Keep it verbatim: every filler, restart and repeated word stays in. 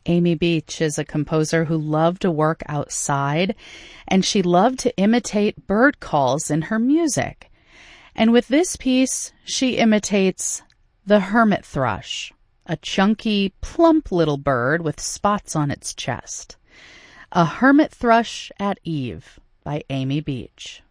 Amy Beach is a composer who loved to work outside, and she loved to imitate bird calls in her music. And with this piece, she imitates the hermit thrush, a chunky, plump little bird with spots on its chest. A Hermit Thrush at Eve by Amy Beach.